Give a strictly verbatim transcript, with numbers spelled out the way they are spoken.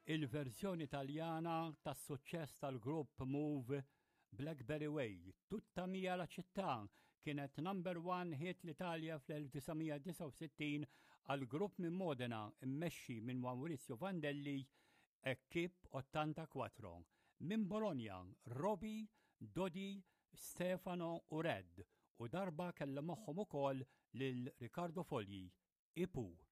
il-verżjoni Taljana tas-suċċess tal-grupp Move Blackberry Way, tutta mija la ċittà, kienet number one hit l-Italja fl-1969 għal grupp minn Modena immexxi minn Maurizio Vandelli e Kip ottantaquattro. Minn Bologna, Robbie, Dodi, Stefano u Red u darba kellha moħħhom ukoll lil Riccardo Fogli, Ipu.